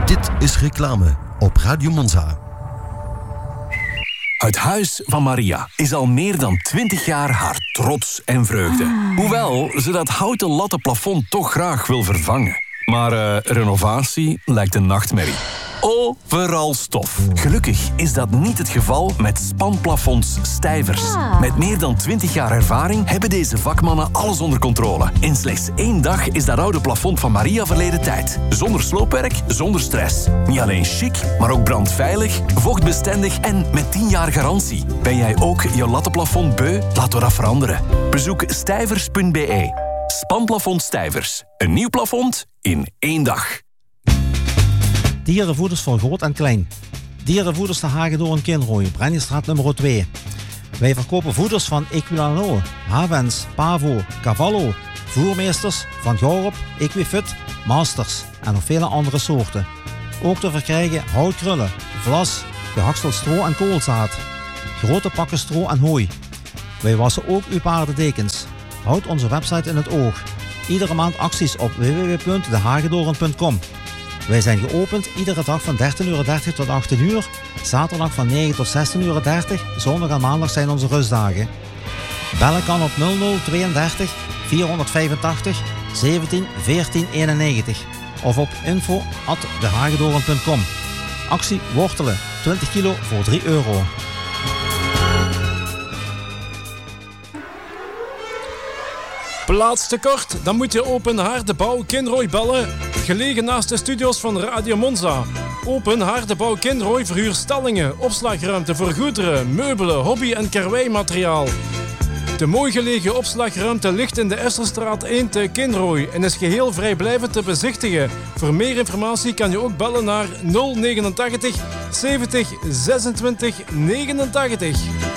Dit is reclame op Radio Monza. Het Huis van Maria is al meer dan 20 jaar haar trots en vreugde. Hoewel ze dat houten latten plafond toch graag wil vervangen. Maar renovatie lijkt een nachtmerrie. Overal stof. Gelukkig is dat niet het geval met Spanplafonds Stijvers. Met meer dan 20 jaar ervaring hebben deze vakmannen alles onder controle. In slechts 1 dag is dat oude plafond van Maria verleden tijd. Zonder sloopwerk, zonder stress. Niet alleen chic, maar ook brandveilig, vochtbestendig en met 10 jaar garantie. Ben jij ook je lattenplafond beu? Laten we dat veranderen. Bezoek stijvers.be. Spanplafond Stijvers. Een nieuw plafond in 1 dag. Dierenvoeders voor groot en klein. Dierenvoeders de Hagedoorn Kinrooi, Brenniestraat nummer 2. Wij verkopen voeders van Equilano, Havens, Pavo, Cavallo, Voermeesters, Van Gorup, Equifit, Masters en nog vele andere soorten. Ook te verkrijgen houtkrullen, vlas, gehakseld stro en koolzaad. Grote pakken stro en hooi. Wij wassen ook uw paardendekens. Houd onze website in het oog. Iedere maand acties op www.dehagedoorn.com. Wij zijn geopend iedere dag van 13:30 tot 18:00, zaterdag van 9 tot 16:30, zondag en maandag zijn onze rustdagen. Bellen kan op 0032 485 17 14 91 of op info@dehagedoorn.com. Actie wortelen, 20 kilo voor €3. Plaats tekort? Dan moet je Open Haardebouw Kinrooi bellen. Gelegen naast de studios van Radio Monza. Open Haardebouw Kinrooi verhuurt stallingen, opslagruimte voor goederen, meubelen, hobby- en karweimateriaal. De mooi gelegen opslagruimte ligt in de Esserstraat 1 te Kinrooi en is geheel vrijblijvend te bezichtigen. Voor meer informatie kan je ook bellen naar 089 70 26 89.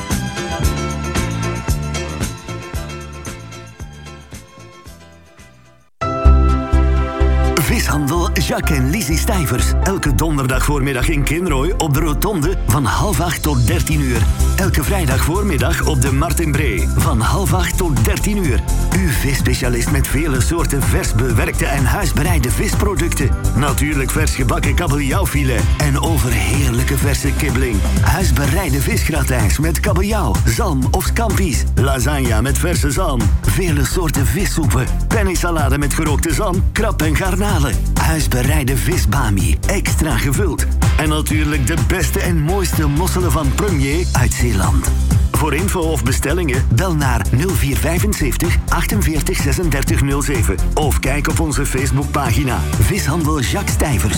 Vishandel Jacques en Lizzie Stijvers. Elke donderdag voormiddag in Kinrooi op de rotonde van 7:30 tot 13:00. Elke vrijdag voormiddag op de Martinbree van 7:30 tot 13:00. Uw visspecialist met vele soorten vers bewerkte en huisbereide visproducten. Natuurlijk vers gebakken kabeljauwfilet en overheerlijke verse kibbeling. Huisbereide visgratijns met kabeljauw, zalm of scampi's. Lasagne met verse zalm. Vele soorten vissoepen. Pennysalade met gerookte zalm, krab en garnalen. Huisbereide visbami, extra gevuld. En natuurlijk de beste en mooiste mosselen van Premier uit Zeeland. Voor info of bestellingen bel naar 0475 48 36 07 of kijk op onze Facebookpagina Vishandel Jacques Stijvers.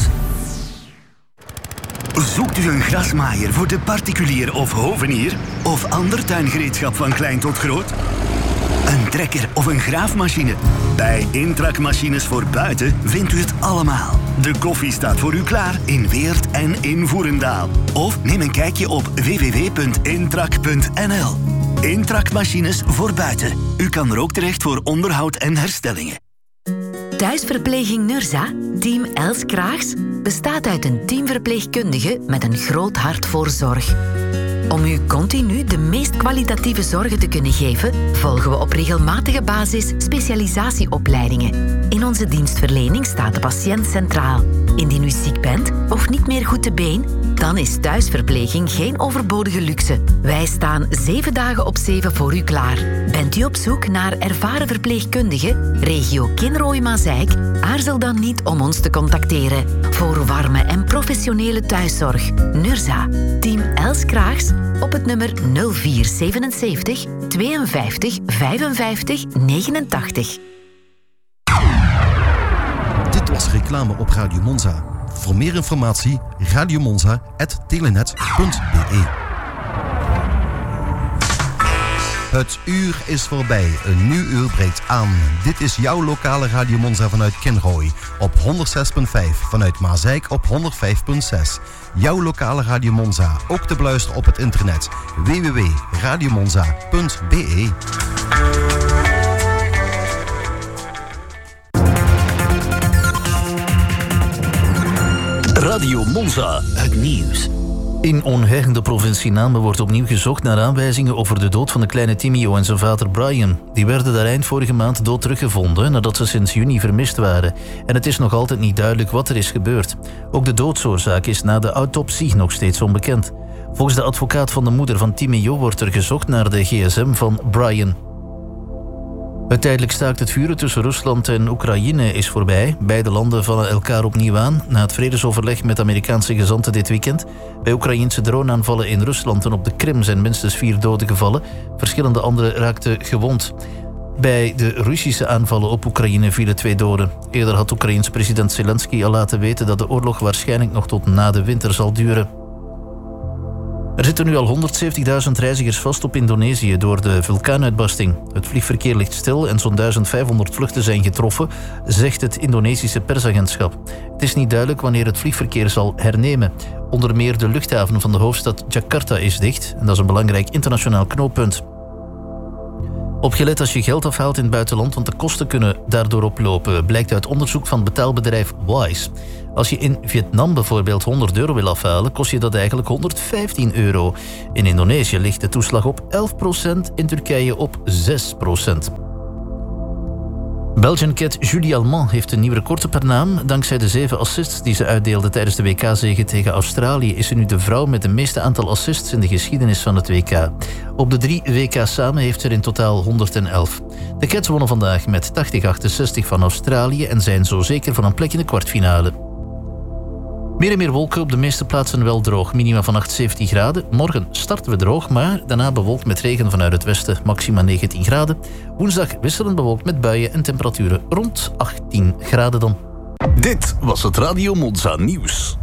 Zoekt u een grasmaaier voor de particulier of hovenier? Of ander tuingereedschap van klein tot groot? Een trekker of een graafmachine? Bij Intrac Machines voor Buiten vindt u het allemaal. De koffie staat voor u klaar in Weert en in Voerendaal. Of neem een kijkje op www.intrac.nl. Intrac Machines voor Buiten. U kan er ook terecht voor onderhoud en herstellingen. Thuisverpleging Nurza, team Els Kraags, bestaat uit een teamverpleegkundige met een groot hart voor zorg. Om u continu de meest kwalitatieve zorgen te kunnen geven, volgen we op regelmatige basis specialisatieopleidingen. In onze dienstverlening staat de patiënt centraal. Indien u ziek bent of niet meer goed te been, dan is thuisverpleging geen overbodige luxe. Wij staan 7 dagen op 7 voor u klaar. Bent u op zoek naar ervaren verpleegkundigen, regio Kinrooi-Mazeik? Aarzel dan niet om ons te contacteren. Voor warme en professionele thuiszorg. Nurza, team Els Kraags, op het nummer 0477 52 55 89. Dit was reclame op Radio Monza. Voor meer informatie radiomonza@telenet.be. Het uur is voorbij. Een nieuw uur breekt aan. Dit is jouw lokale Radio Monza vanuit Kinrooi op 106.5. Vanuit Mazeik op 105.6. Jouw lokale Radio Monza. Ook te beluisteren op het internet. www.radiomonza.be. Radio Monza. Het nieuws In Onheim, de provincie Namen, wordt opnieuw gezocht naar aanwijzingen over de dood van de kleine Timio en zijn vader Brian. Die werden daar eind vorige maand dood teruggevonden nadat ze sinds juni vermist waren. En het is nog altijd niet duidelijk wat er is gebeurd. Ook de doodsoorzaak is na de autopsie nog steeds onbekend. Volgens de advocaat van de moeder van Timio wordt er gezocht naar de gsm van Brian. Het tijdelijk staakt het vuren tussen Rusland en Oekraïne is voorbij. Beide landen vallen elkaar opnieuw aan na het vredesoverleg met Amerikaanse gezanten dit weekend. Bij Oekraïense droneaanvallen in Rusland en op de Krim zijn minstens 4 doden gevallen. Verschillende anderen raakten gewond. Bij de Russische aanvallen op Oekraïne vielen 2 doden. Eerder had Oekraïens president Zelensky al laten weten dat de oorlog waarschijnlijk nog tot na de winter zal duren. Er zitten nu al 170.000 reizigers vast op Indonesië door de vulkaanuitbarsting. Het vliegverkeer ligt stil en zo'n 1500 vluchten zijn getroffen, zegt het Indonesische persagentschap. Het is niet duidelijk wanneer het vliegverkeer zal hernemen. Onder meer de luchthaven van de hoofdstad Jakarta is dicht en dat is een belangrijk internationaal knooppunt. Opgelet als je geld afhaalt in het buitenland, want de kosten kunnen daardoor oplopen, blijkt uit onderzoek van betaalbedrijf Wise. Als je in Vietnam bijvoorbeeld €100 wil afhalen, kost je dat eigenlijk €115. In Indonesië ligt de toeslag op 11%, in Turkije op 6%. Belgian cat Julie Allemand heeft een nieuw record op haar naam. Dankzij de 7 assists die ze uitdeelde tijdens de WK-zege tegen Australië is ze nu de vrouw met de meeste aantal assists in de geschiedenis van het WK. Op de 3 WK's samen heeft ze er in totaal 111. De Cats wonnen vandaag met 80-68 van Australië en zijn zo zeker van een plek in de kwartfinale. Meer en meer wolken, op de meeste plaatsen wel droog. Minima van 17 graden. Morgen starten we droog, maar daarna bewolkt met regen vanuit het westen. Maxima 19 graden. Woensdag wisselend bewolkt met buien en temperaturen rond 18 graden dan. Dit was het Radio Monza Nieuws.